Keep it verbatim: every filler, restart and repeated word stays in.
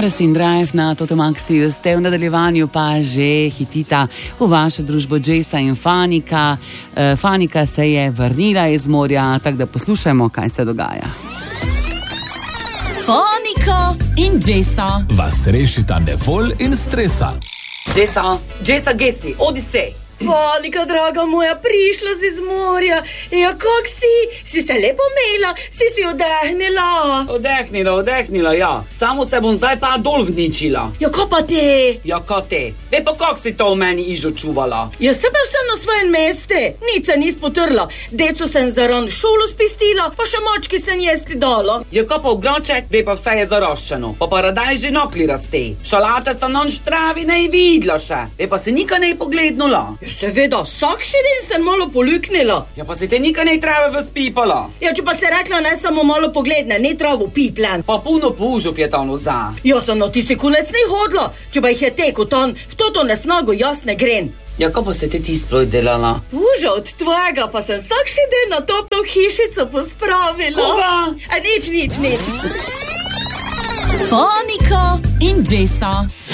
Mars in Drive na Totomaxiju ste, v nadaljevanju pa že hitita v vašo družbo Jaysa in Fanika. E, Fanika se je vrnila iz morja, tako da poslušajmo, kaj se dogaja. Fanika in Jaysa vas rešita nevolj in stresa. Jaysa, Jaysa Gesi, odi se. Fanika, draga moja, prišla si iz morja. Ja, kak si? Si se lepo mela, si si odehnila. Odehnila, odehnila, ja. Samo se bom zdaj pa dol vničila. Ja, ko pa te? Ja, ko te? Ve pa, kak si to v meni ižo čuvala? Ja, se pa vsem na svojem meste. Nič se nis potrla. Deco sem zaran šolo spistila, pa še močki sem jesti dala. Ja, ko pa v groček, ve pa vse je zaroščeno. Pa paradaj že nokli raste. Šalate sta non štravi ne vidla še. Ve pa se nika ne poglednula. Seveda, vsak še den sem malo poluknila. Ja, pa se te nikaj ne trave vzpipala. Ja, če pa se rekla, ne samo malo pogledne, ne travo piplen. Pa puno pužov je tam za. Ja, sem na tisti konec ne hodila. Če pa jih je teko tam, v toto nesnago jaz ne gren. Ja, ko pa se te ti sploh delala? Puža od tvojega pa sem vsak še den na toplo hišico pospravila. Koga? A nič, nič, nič. Fanika in Jaysa.